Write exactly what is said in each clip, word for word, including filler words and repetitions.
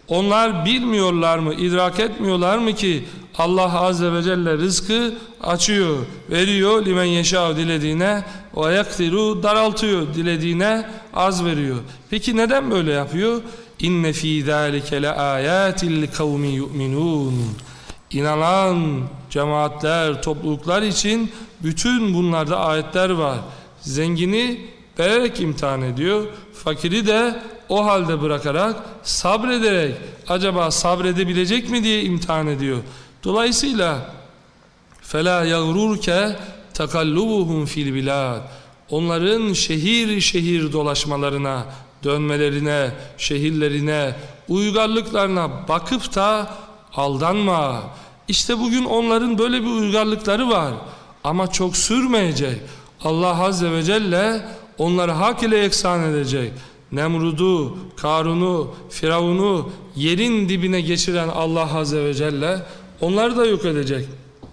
Onlar bilmiyorlar mı, idrak etmiyorlar mı ki Allah Azze ve Celle rızkı açıyor, veriyor limen yeşâ dilediğine, ve yakdiru daraltıyor dilediğine, az veriyor. Peki neden böyle yapıyor? İnne fî zâlike le âyâtin li kavmin yu'minûn. İnanan cemaatler, topluluklar için bütün bunlarda ayetler var. Zengini vererek imtihan ediyor, fakiri de o halde bırakarak, sabrederek, acaba sabredebilecek mi diye imtihan ediyor. Dolayısıyla فَلَا يَغْرُرْكَ تَقَلُّبُهُمْ فِي الْبِلَادِ. Onların şehir şehir dolaşmalarına, dönmelerine, şehirlerine, uygarlıklarına bakıp da aldanma. İşte bugün onların böyle bir uygarlıkları var ama çok sürmeyecek. Allah Azze ve Celle onları hak ile yeksan edecek. Nemrud'u, Karun'u, Firavun'u yerin dibine geçiren Allah Azze ve Celle onları da yok edecek.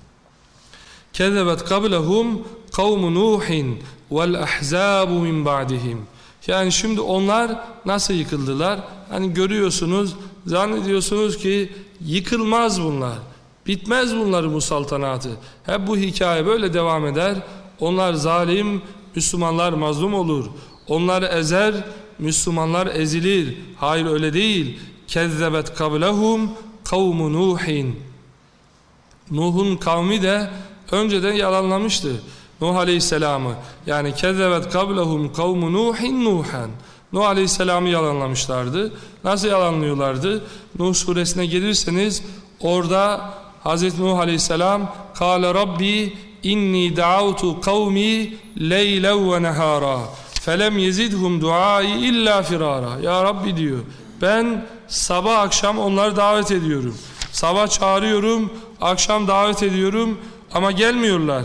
Kezebet kablehum kavmu Nuhin vel ahzabu min ba'dihim. Yani şimdi onlar nasıl yıkıldılar? Hani görüyorsunuz, zannediyorsunuz ki yıkılmaz bunlar. Bitmez bunların bu saltanatı. Hep bu hikaye böyle devam eder. Onlar zalim, Müslümanlar mazlum olur. Onlar ezer, Müslümanlar ezilir. Hayır, öyle değil. Kezzebet kablehum kavmu Nuhin. Nuh'un kavmi de önceden yalanlamıştı Nuh Aleyhisselam'ı. Yani kezzebet kablehum kavmu Nuhin Nuhan. Nuh Aleyhisselam'ı yalanlamışlardı. Nasıl yalanlıyorlardı? Nuh suresine gelirseniz orada Hazreti Nuh Aleyhisselam Kâle Rabbi inni da'avtu kavmi leylen ve nehâra felem yezidhum duâi illa firâra. Ya Rabbi diyor, ben sabah akşam onları davet ediyorum. Sabah çağırıyorum, akşam davet ediyorum ama gelmiyorlar.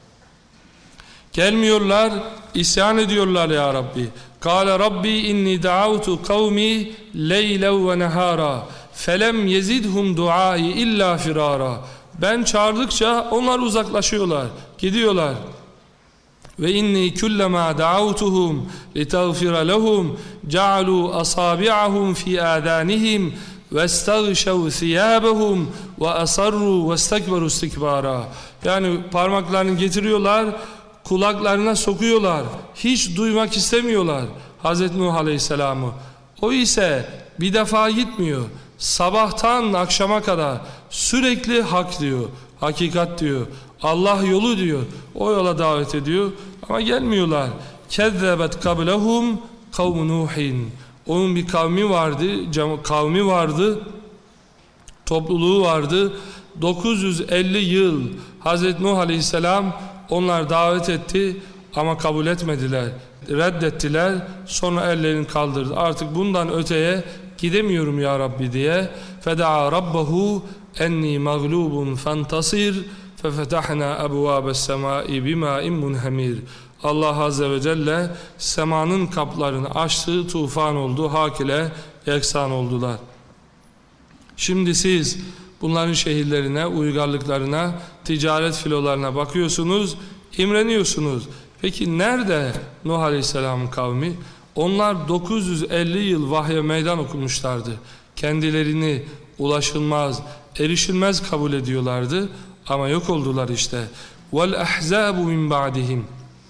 Gelmiyorlar, isyan ediyorlar ya Rabbi. Kâle Rabbi inni da'avtu kavmi leylen ve nehâra felem yezidhum duâi illa firâra. Ben çağırdıkça onlar uzaklaşıyorlar, gidiyorlar. Ve inni kullama da'awtuhum litagfira lehum ja'alu asabi'ahum fi adanihim vestaghshaw thiyabahum ve asarru vestekbaru istikbara. Yani parmaklarını getiriyorlar, kulaklarına sokuyorlar, hiç duymak istemiyorlar Hazreti Nuh Aleyhisselam'ı. O ise bir defa gitmiyor, sabahtan akşama kadar sürekli hak diyor, hakikat diyor, Allah yolu diyor, o yola davet ediyor ama gelmiyorlar. Kezzebet kablehum kavmu Nuhin. Onun bir kavmi vardı, kavmi vardı, topluluğu vardı. dokuz yüz elli yıl Hazreti Nuh Aleyhisselam onlar davet etti ama kabul etmediler, reddettiler. Sonra ellerini kaldırdı. Artık bundan öteye gidemiyorum ya Rabbi diye. Feda'a rabbahu enni mağlubun fantasir fefetahna ebvâbes semâi bimâin munhemir. Allah Azze ve Celle semanın kaplarını açtı, tufan oldu, hak ile yeksan oldular. Şimdi siz bunların şehirlerine, uygarlıklarına, ticaret filolarına bakıyorsunuz, imreniyorsunuz. Peki nerede Nuh Aleyhisselam'ın kavmi? Onlar dokuz yüz elli yıl vahye meydan okumuşlardı. Kendilerini ulaşılmaz, erişilmez kabul ediyorlardı ama yok oldular işte. Vel ahzabu min ba'dihim.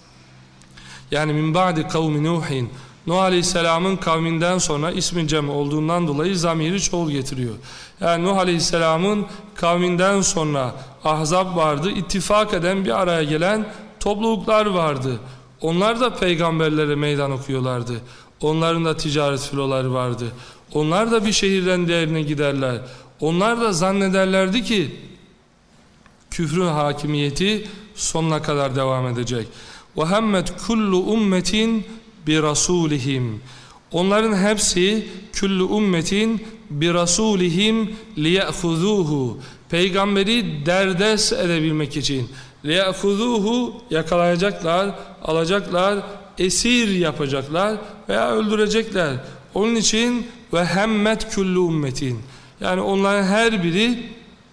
Yani min ba'di kavmi Nuhin. Nuh Aleyhisselam'ın kavminden sonra ismi cem olduğundan dolayı zamiri çoğul getiriyor. Yani Nuh Aleyhisselam'ın kavminden sonra ahzab vardı, ittifak eden bir araya gelen topluluklar vardı. Onlar da peygamberlere meydan okuyorlardı. Onların da ticaret filoları vardı. Onlar da bir şehirden diğerine giderler. Onlar da zannederlerdi ki küfrün hakimiyeti sonuna kadar devam edecek. وَهَمَّتْ كُلُّ اُمَّةٍ بِرَسُولِهِمْ. Onların hepsi küllü ummetin bi rasulihim liye'huzuhu. Peygamberi derdest edebilmek için. Liye'huzuhu, yakalayacaklar, alacaklar, esir yapacaklar veya öldürecekler. Onun için ve hemmet küllü ummetin. Yani onların her biri,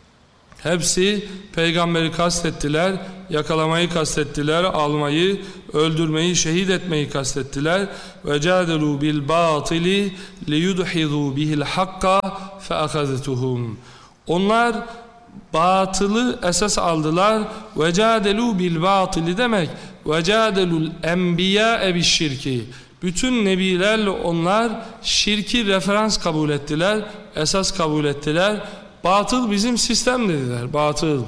hepsi peygamberi kastettiler, yakalamayı kastettiler, almayı, öldürmeyi, şehit etmeyi kastettiler. Ve cadelu bil batili li yudhizu bihil hakka فَأَخَذْتُهُمْ Onlar batılı esas aldılar. وَجَادَلُوا بِالْبَاطِلِ demek وَجَادَلُوا الْاَنْبِيَاءَ بِالشِّرْكِ Bütün nebilerle onlar şirki referans kabul ettiler, esas kabul ettiler. Batıl bizim sistem dediler, batıl.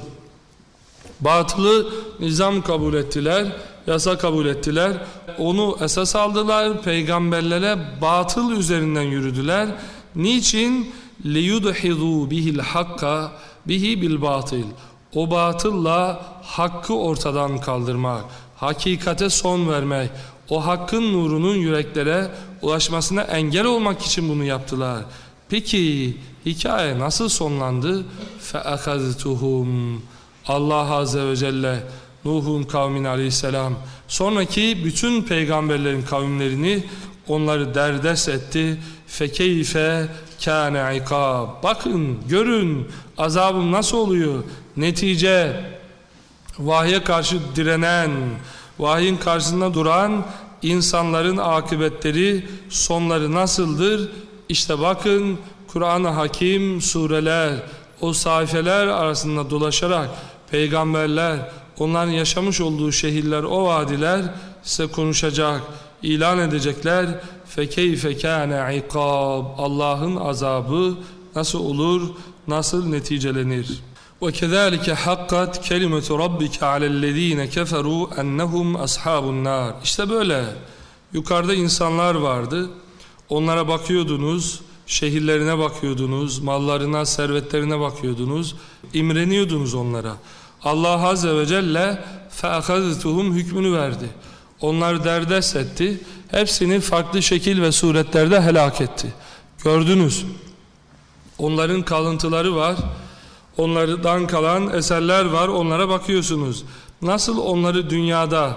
Batılı nizam kabul ettiler, yasa kabul ettiler. Onu esas aldılar, peygamberlere batıl üzerinden yürüdüler. Niçin? لِيُدْحِضُوا بِهِ الْحَقَّ bihi bil batıl. O batılla hakkı ortadan kaldırmak, hakikate son vermek, o hakkın nurunun yüreklere ulaşmasına engel olmak için bunu yaptılar. Peki hikaye nasıl sonlandı? فَأَخَذْتُهُمْ Allah Azze ve Celle Nuh'un kavmine aleyhisselam, sonraki bütün peygamberlerin kavimlerini, onları derdest etti. فَكَيْفَ كَانَ عِقَابٍ Bakın, görün azabım nasıl oluyor. Netice, vahye karşı direnen, vahyin karşısında duran insanların akıbetleri, sonları nasıldır? İşte bakın, Kur'an-ı Hakim sureler, o sayfeler arasında dolaşarak peygamberler, onların yaşamış olduğu şehirler, o vadiler size konuşacak, ilan edecekler. فَكَيْفَ كَانَ عِقَابٍ Allah'ın azabı nasıl olur, nasıl neticelenir? وَكَذَٰلِكَ حَقَّتْ كَلِمَةُ رَبِّكَ عَلَى الَّذ۪ينَ كَفَرُوا اَنَّهُمْ أَصْحَابُ النَّارِ İşte böyle. Yukarıda insanlar vardı. Onlara bakıyordunuz, şehirlerine bakıyordunuz, mallarına, servetlerine bakıyordunuz, imreniyordunuz onlara. Allah Azze ve Celle فَأَخَذْتُهُمْ hükmünü verdi. Onları derdest etti. Hepsini farklı şekil ve suretlerde helak etti. Gördünüz. Onların kalıntıları var. Onlardan kalan eserler var. Onlara bakıyorsunuz. Nasıl onları dünyada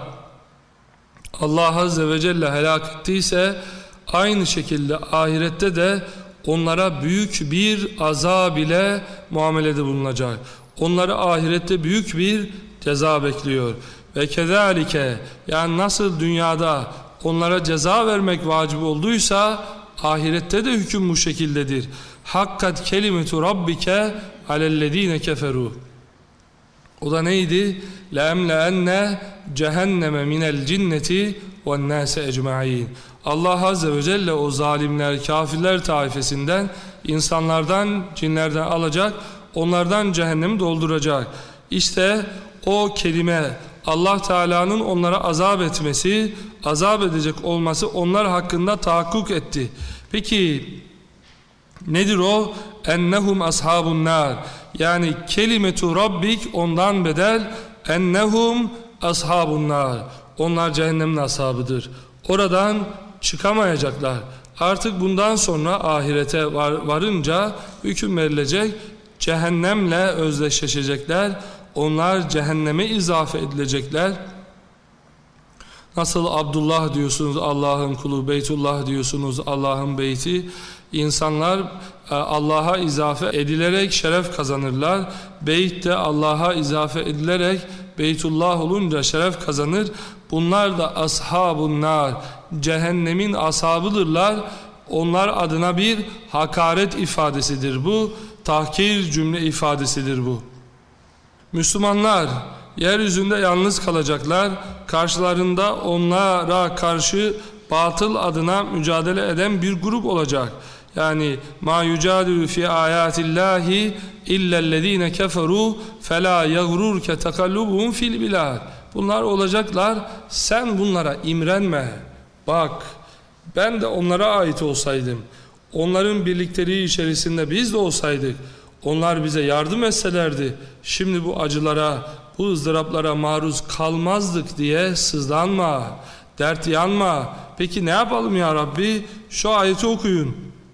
Allah Azze ve Celle helak ettiyse, aynı şekilde ahirette de onlara büyük bir azab ile muamelede bulunacak. Onları ahirette büyük bir ceza bekliyor. Ve kezalike, yani nasıl dünyada onlara ceza vermek vacip olduysa, ahirette de hüküm bu şekildedir. Hakkat kelimetu rabbike alellezine keferu. O da neydi? لَاَمْلَاَنَّ cehenneme minel cinneti ve'n-nâse ecmaîn. Allah Azze ve Celle o zalimler, kafirler taifesinden, insanlardan, cinlerden alacak, onlardan cehennemi dolduracak. İşte o kelime, Allah Teala'nın onlara azap etmesi, azap edecek olması onlar hakkında tahakkuk etti. Peki nedir o? Ennehum ashabun nar. Yani kelimetu rabbik ondan bedel, ennehum ashabun nar. Onlar cehennemin ashabıdır. Oradan çıkamayacaklar. Artık bundan sonra ahirete var, varınca hüküm verilecek, cehennemle özdeşleşecekler. Onlar cehenneme izafe edilecekler. Nasıl Abdullah diyorsunuz, Allah'ın kulu, Beytullah diyorsunuz, Allah'ın beyti. İnsanlar Allah'a izafe edilerek şeref kazanırlar. Beyt de Allah'a izafe edilerek Beytullah olunca şeref kazanır. Bunlar da ashabun nar, cehennemin ashabıdırlar. Onlar adına bir hakaret ifadesidir bu. Tahkir cümle ifadesidir bu. Müslümanlar yeryüzünde yalnız kalacaklar. Karşılarında onlara karşı batıl adına mücadele eden bir grup olacak. Yani ma yucadilu fi ayatillahi illellezine keferu fela yaghrurke takallubuhum fil bilad. Bunlar olacaklar. Sen bunlara imrenme. Bak, ben de onlara ait olsaydım, onların birlikteliği içerisinde biz de olsaydık, onlar bize yardım etselerdi, şimdi bu acılara, bu ızdıraplara maruz kalmazdık diye sızlanma, dert yanma. Peki ne yapalım ya Rabbi? Şu ayeti okuyun.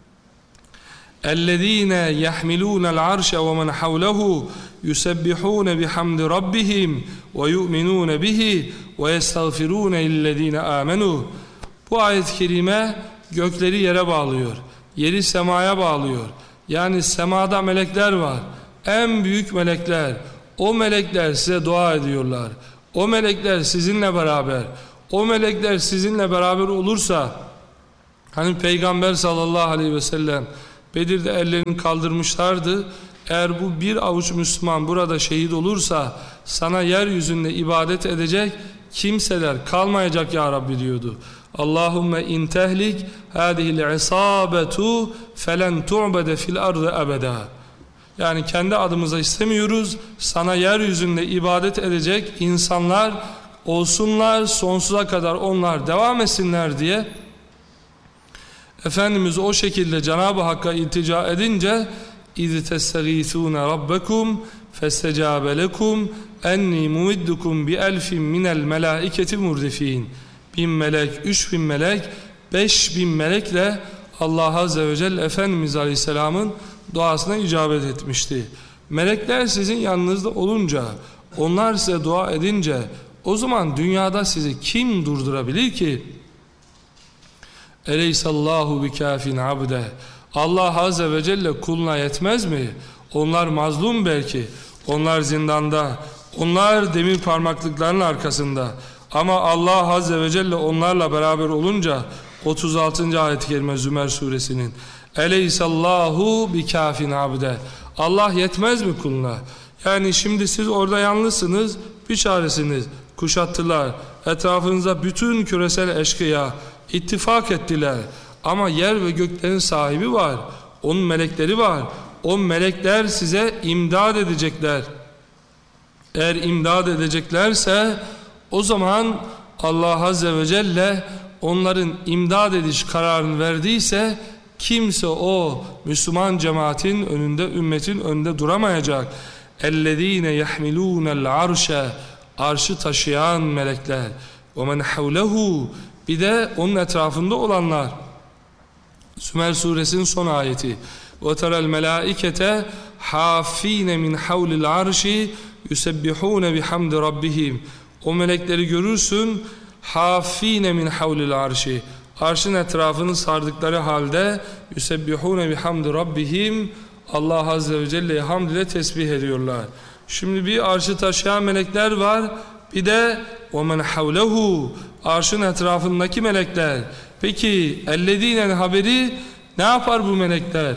اَلَّذ۪ينَ يَحْمِلُونَ الْعَرْشَ وَمَنْ حَوْلَهُ يُسَبِّحُونَ بِحَمْدِ رَبِّهِمْ وَيُؤْمِنُونَ بِهِ وَيَسْتَغْفِرُونَ اِلَّذ۪ينَ آمَنُوا. Bu ayet-i kerime gökleri yere bağlıyor, yeri semaya bağlıyor. Yani semada melekler var, en büyük melekler. O melekler size dua ediyorlar. O melekler sizinle beraber. O melekler sizinle beraber olursa, hani Peygamber sallallahu aleyhi ve sellem Bedir'de ellerini kaldırmışlardı. Eğer bu bir avuç Müslüman burada şehit olursa sana yeryüzünde ibadet edecek kimseler kalmayacak ya Rabbi diyordu. Allahümme in tehlik hadihil isabetu felen tu'bede fil ardı ebeda. Yani kendi adımıza istemiyoruz, sana yeryüzünde ibadet edecek insanlar olsunlar, sonsuza kadar onlar devam etsinler diye Efendimiz o şekilde Cenab-ı Hakk'a iltica edince اِذْ تَسْتَغِيثُونَ رَبَّكُمْ فَاسْتَجَابَ لَكُمْ اَنِّي مُمِدُّكُمْ بِأَلْفٍ مِنَ الْمَلَائِكَةِ مُرْدِف۪ينَ Bin melek, üç bin melek, beş bin melekle Allah Azze ve Celle Efendimiz Aleyhisselam'ın duasına icabet etmişti. Melekler sizin yanınızda olunca, onlar size dua edince, o zaman dünyada sizi kim durdurabilir ki? Eleysallahu bikâfin abde. Allah Azze ve Celle kuluna yetmez mi? Onlar mazlum belki, onlar zindanda, onlar demir parmaklıkların arkasında. Ama Allah Azze ve Celle onlarla beraber olunca otuz altıncı ayet-i kerime Zümer suresinin Eleysallahu bikâfin abde. Allah yetmez mi kuluna? Yani şimdi siz orada yalnızsınız, bir çaresiniz. Kuşattılar. Etrafınızda bütün küresel eşkıya ittifak ettiler. Ama yer ve göklerin sahibi var. Onun melekleri var. O melekler size imdad edecekler. Eğer imdad edeceklerse o zaman Allah Azze ve Celle onların imdad ediş kararını verdiyse kimse o Müslüman cemaatin önünde, ümmetin önünde duramayacak. اَلَّذ۪ينَ يَحْمِلُونَ الْعَرْشَ Arşı taşıyan melekler. وَمَنْ حَوْلَهُ Bir de onun etrafında olanlar. Sümer suresinin son ayeti. وَتَرَى الْمَلَائِكَةَ حَاف۪ينَ مِنْ حَوْلِ الْعَرْشِ يُسَبِّحُونَ بِحَمْدِ رَبِّهِمْ O melekleri görürsün. حَاف۪ينَ مِنْ حَوْلِ الْعَرْشِ Arşın etrafını sardıkları halde يُسَبِّحُونَ بِحَمْدِ رَبِّهِمْ Allah Azze ve Celle'ye hamd ile tesbih ediyorlar. Şimdi bir arşı taşıyan melekler var. Bir de وَمَنْ حَوْلَهُ Arşın etrafındaki melekler. Peki اَلَّذ۪ينَ'nin haberi ne yapar bu melekler?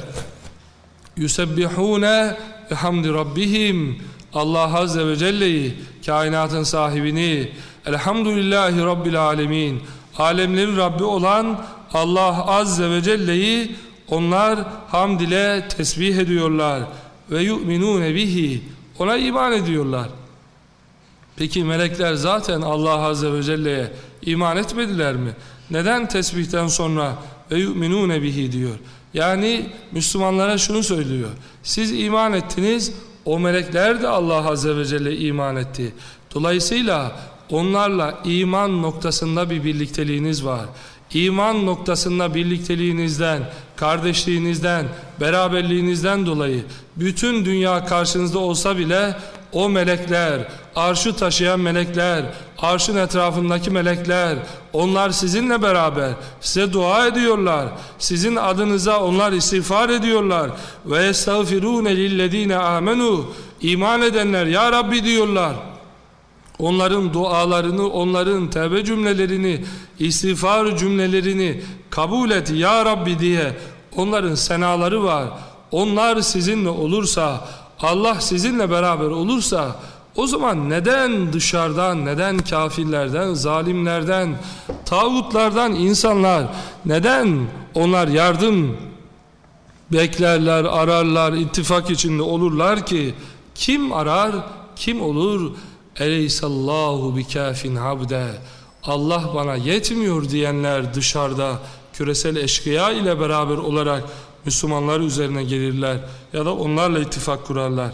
يُسَبِّحُونَ بِحَمْدِ رَبِّهِمْ Allah Azze ve Celle'yi, kainatın sahibini, Elhamdülillahi Rabbil Alemin, alemlerin Rabbi olan Allah Azze ve Celle'yi onlar hamd ile tesbih ediyorlar. Ve yu'minûne bihi Ona iman ediyorlar. Peki melekler zaten Allah Azze ve Celle'ye iman etmediler mi? Neden tesbihten sonra ve yu'minûne bihi diyor? Yani Müslümanlara şunu söylüyor. Siz iman ettiniz, o melekler de Allah Azze ve Celle iman etti. Dolayısıyla onlarla iman noktasında bir birlikteliğiniz var. İman noktasında birlikteliğinizden, kardeşliğinizden, beraberliğinizden dolayı bütün dünya karşınızda olsa bile o melekler, arşı taşıyan melekler, arşın etrafındaki melekler, onlar sizinle beraber size dua ediyorlar. Sizin adınıza onlar istiğfar ediyorlar. Ve estağfirûne lillezîne âmenû İman edenler ya Rabbi diyorlar. Onların dualarını, onların tevbe cümlelerini, istiğfar cümlelerini kabul et ya Rabbi diye onların senaları var. Onlar sizinle olursa, Allah sizinle beraber olursa o zaman neden dışarıdan, neden kafirlerden, zalimlerden, tağutlardan insanlar, neden onlar yardım beklerler, ararlar, ittifak içinde olurlar ki? Kim arar, kim olur? Eleysallahu bikâfin abde Allah bana yetmiyor diyenler dışarıda küresel eşkıya ile beraber olarak Müslümanlar üzerine gelirler ya da onlarla ittifak kurarlar.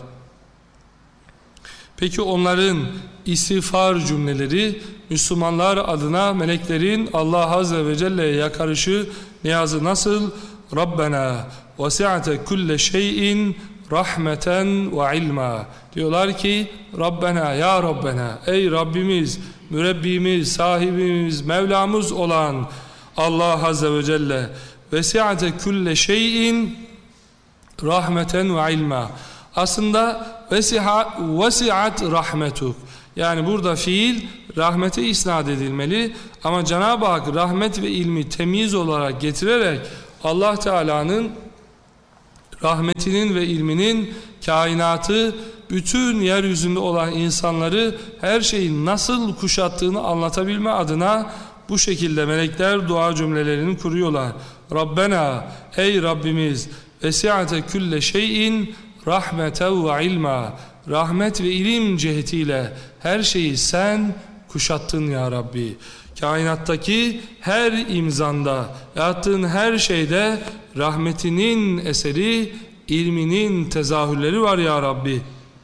Peki onların istiğfar cümleleri Müslümanlar adına meleklerin Allah Azze ve Celle'ye yakarışı, niyazı nasıl? Rabbena vesi'ate kulle şeyin rahmeten ve ilma. Diyorlar ki Rabbena ya Rabbena, ey Rabbimiz, mürebbimiz, sahibimiz, Mevlamız olan Allah Azze ve Celle, vesi'ate kulle şeyin rahmeten ve ilma. Aslında vesiha, vesi'at rahmetuk. Yani burada fiil rahmete isnat edilmeli ama Cenab-ı Hak rahmet ve ilmi temyiz olarak getirerek Allah Teala'nın rahmetinin ve ilminin kainatı, bütün yeryüzünde olan insanları, her şeyin nasıl kuşattığını anlatabilme adına bu şekilde melekler dua cümlelerini kuruyorlar. Rabbena, ey Rabbimiz, vesi'ate külle şeyin rahmeten ve ilma, rahmet ve ilim cihetiyle her şeyi sen kuşattın ya Rabbi. Kainattaki her imzanda, yaptığın her şeyde rahmetinin eseri, ilminin tezahürleri var ya Rabbi.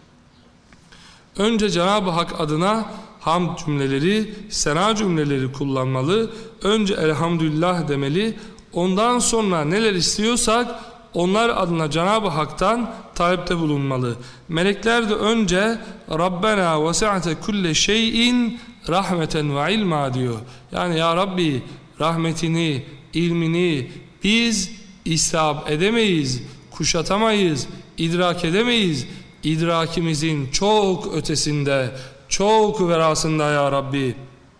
Önce Cenab-ı Hak adına hamd cümleleri, sena cümleleri kullanmalı. Önce elhamdülillah demeli. Ondan sonra neler istiyorsak onlar adına Cenab-ı Hak'tan talepte bulunmalı. Melekler de önce Rabbena vesi'ate kulle şeyin rahmeten ve ilma diyor. Yani ya Rabbi, rahmetini, ilmini biz istihab edemeyiz, kuşatamayız, idrak edemeyiz. İdrakimizin çok ötesinde, çok verasında ya Rabbi.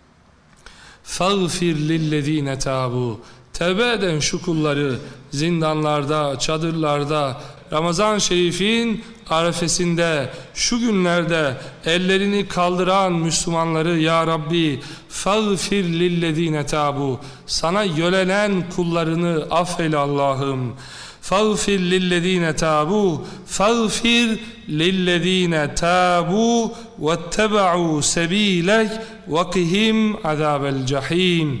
فَغْفِرْ لِلَّذ۪ينَ تَابُوا, tevbe eden şu kulları zindanlarda, çadırlarda, Ramazan Şerif'in arefesinde, şu günlerde ellerini kaldıran Müslümanları ya Rabbi, فَغْفِرْ لِلَّذ۪ينَ تَابُوا, sana yönelen kullarını affeyle Allah'ım. فَغْفِرْ لِلَّذ۪ينَ تَابُوا فَغْفِرْ لِلَّذ۪ينَ تَابُوا وَاتَّبَعُوا سَب۪يلَكَ وَقِهِمْ عَذَابَ الْجَح۪يمِ.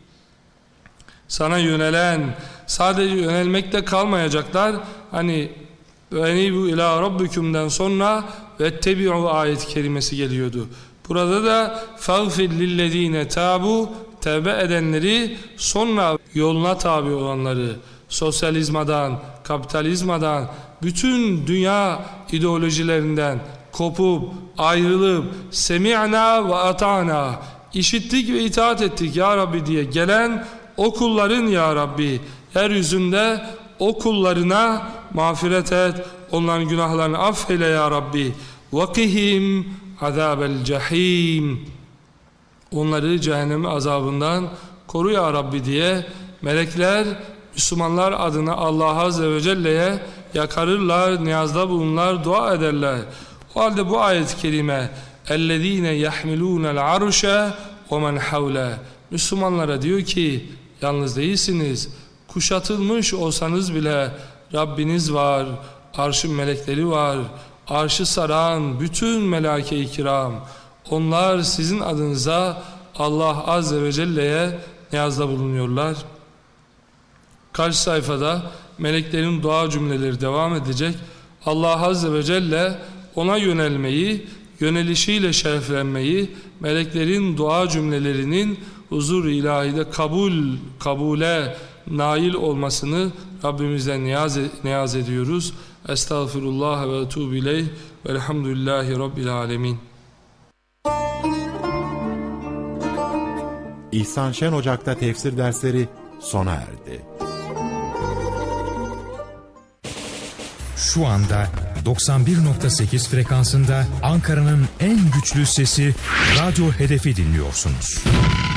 Sana yönelen, sadece yönelmekte kalmayacaklar. Hani وَاَنِيبُوا اِلَى رَبِّكُم'den sonra وَاتَّبِعُوا ayet-i kerimesi geliyordu. Burada da فَغْفِرْ لِلَّذ۪ينَ تَابُوا, tevbe edenleri, sonra yoluna tabi olanları, sosyalizmadan, kapitalizmadan, bütün dünya ideolojilerinden kopup, ayrılıp, semi'na ve ata'na, işittik ve itaat ettik ya Rabbi diye gelen o kulların ya Rabbi, yeryüzünde o kullarına mağfiret et, onların günahlarını affeyle ya Rabbi. وَقِهِمْ عَذَابَ الْجَح۪يمِ, onları cehennem azabından koru ya Rabbi diye melekler Müslümanlar adına Allah Azze ve Celle'ye yakarırlar, niyazda bulunurlar, dua ederler. O halde bu ayet-i kerime اَلَّذ۪ينَ يَحْمِلُونَ الْعَرْشَ وَمَنْ حَوْلَ, Müslümanlara diyor ki yalnız değilsiniz, kuşatılmış olsanız bile Rabbiniz var, arşın melekleri var, arşı saran bütün melaike-i kiram, onlar sizin adınıza Allah Azze ve Celle'ye niyazda bulunuyorlar. Karşı sayfada meleklerin dua cümleleri devam edecek. Allah Azze ve Celle ona yönelmeyi, yönelişiyle şereflenmeyi, meleklerin dua cümlelerinin huzur-u ilahide kabul, kabule nail olmasını Rabbimizden niyaz, niyaz ediyoruz. Estağfirullah ve etûbü ileyh velhamdülillahi Rabbil alemin. İhsan Şen Ocak'ta tefsir dersleri sona erdi. Şu anda doksan bir nokta sekiz frekansında Ankara'nın en güçlü sesi Radyo Hedef'i dinliyorsunuz.